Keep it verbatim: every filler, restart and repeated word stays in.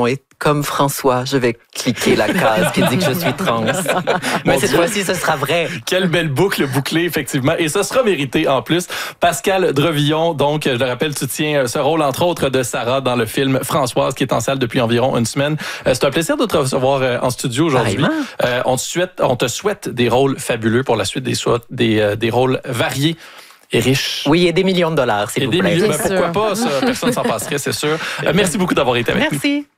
non. Et comme François, je vais cliquer la case qui dit que je suis trans. Mais cette fois-ci, ce sera vrai. Quelle belle boucle bouclée, effectivement. Et ça sera mérité en plus. Pascal Drevillon, donc, je le rappelle, tu tiens ce rôle, entre autres, de Sarah dans le film Françoise, qui est en salle depuis environ une semaine. C'est un plaisir de te recevoir en studio aujourd'hui. Euh, on, te souhaite, on te souhaite des rôles fabuleux pour la suite, des, des, des rôles variés et riches. Oui, et des millions de dollars, s'il vous plaît. Et des millions, ben pourquoi pas, ça, personne s'en passerait, c'est sûr. Euh, merci beaucoup d'avoir été avec merci. nous. Merci.